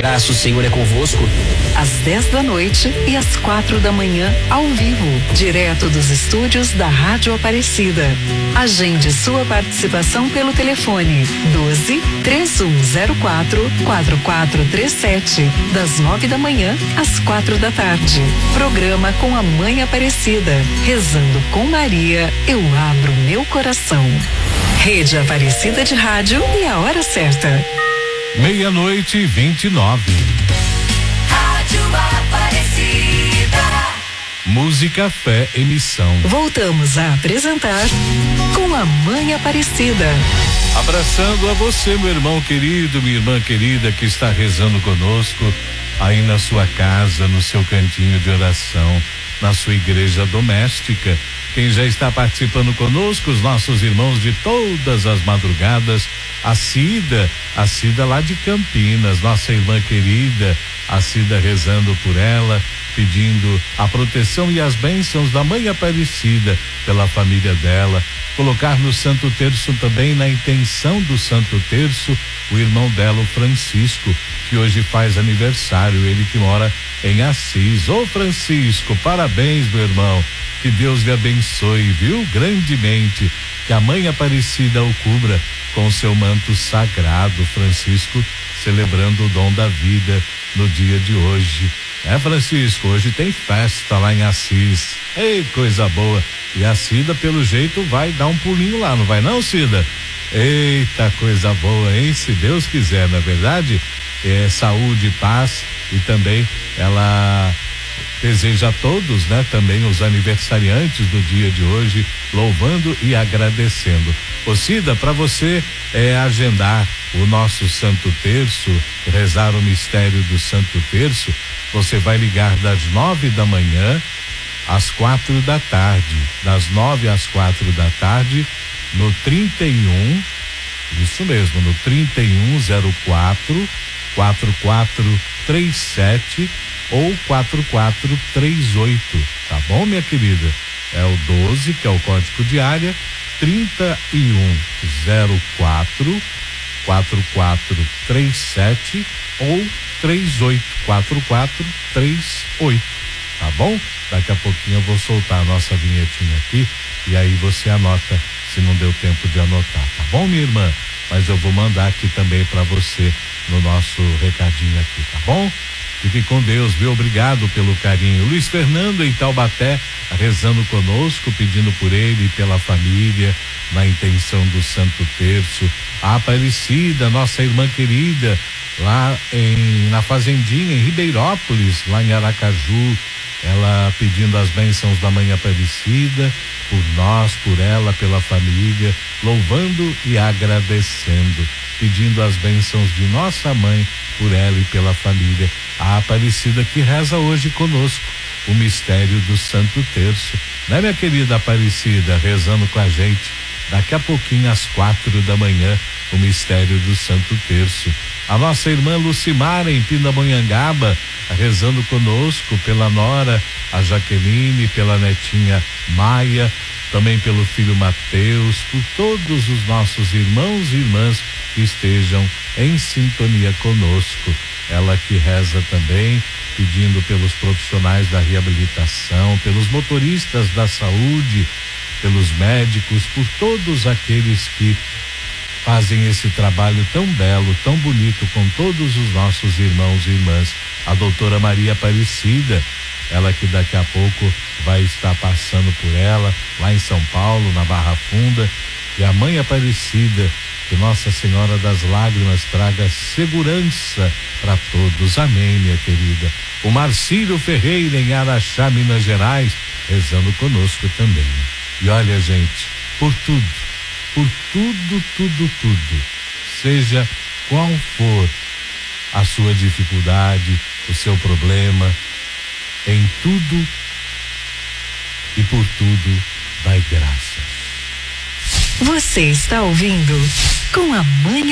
abraço, o Senhor é convosco. Às 10 da noite e às 4 da manhã, ao vivo, direto dos estúdios da Rádio Aparecida. Agende sua participação pelo telefone 12-3104-4437, das 9 da manhã às 4 da tarde. Programa com a Mãe Aparecida. Rezando com Maria, eu abro meu coração. Rede Aparecida de Rádio e a hora certa. 00:29. Rádio Aparecida. Música, fé e missão. Voltamos a apresentar Com a Mãe Aparecida. Abraçando a você, meu irmão querido, minha irmã querida, que está rezando conosco aí na sua casa, no seu cantinho de oração, na sua igreja doméstica. Quem já está participando conosco, os nossos irmãos de todas as madrugadas, a Cida lá de Campinas, nossa irmã querida, a Cida rezando por ela, pedindo a proteção e as bênçãos da Mãe Aparecida pela família dela. Colocar no Santo Terço também, na intenção do Santo Terço, o irmão dela, o Francisco, que hoje faz aniversário, ele que mora em Assis. Ô Francisco, parabéns, meu irmão. Que Deus lhe abençoe, viu? Grandemente. Que a Mãe Aparecida o cubra com seu manto sagrado. Francisco celebrando o dom da vida no dia de hoje. Francisco, hoje tem festa lá em Assis. Ei, coisa boa. E a Cida, pelo jeito, vai dar um pulinho lá, não vai não, Cida? Eita, coisa boa, hein? Se Deus quiser, na verdade, saúde, paz, e também ela deseja a todos, né? Também os aniversariantes do dia de hoje, louvando e agradecendo. Ô Cida, para você agendar o nosso Santo Terço, rezar o mistério do Santo Terço, você vai ligar das 9 da manhã às 4 da tarde, das 9 às 4 da tarde, no 31, isso mesmo, no 3104 4437 ou 4438, tá bom, minha querida? É o 12, que é o código de área, 3104 4437 ou 384438, tá bom? Daqui a pouquinho eu vou soltar a nossa vinhetinha aqui e aí você anota, se não deu tempo de anotar, tá bom, minha irmã? Mas eu vou mandar aqui também para você no nosso recadinho aqui, tá bom? Fique com Deus, viu? Obrigado pelo carinho. Luiz Fernando em Taubaté, rezando conosco, pedindo por ele e pela família, na intenção do Santo Terço. A Aparecida, nossa irmã querida, lá na Fazendinha, em Ribeirópolis, lá em Aracaju, ela pedindo as bênçãos da Mãe Aparecida, por nós, por ela, pela família, louvando e agradecendo, pedindo as bênçãos de nossa mãe, por ela e pela família. A Aparecida que reza hoje conosco o mistério do Santo Terço, né, minha querida Aparecida, rezando com a gente daqui a pouquinho às 4 da manhã o mistério do Santo Terço. A nossa irmã Lucimara em Pindamonhangaba rezando conosco pela nora, a Jaqueline, pela netinha Maia, também pelo filho Mateus, por todos os nossos irmãos e irmãs que estejam em sintonia conosco. Ela que reza também, pedindo pelos profissionais da reabilitação, pelos motoristas da saúde, pelos médicos, por todos aqueles que fazem esse trabalho tão belo, tão bonito com todos os nossos irmãos e irmãs. A doutora Maria Aparecida, ela que daqui a pouco vai estar passando por ela, lá em São Paulo, na Barra Funda, e a Mãe Aparecida, que Nossa Senhora das Lágrimas traga segurança para todos. Amém, minha querida. O Marcílio Ferreira em Araxá, Minas Gerais, rezando conosco também. E olha, gente, por tudo, seja qual for a sua dificuldade, o seu problema, em tudo e por tudo dai graças. Você está ouvindo Com a Mãe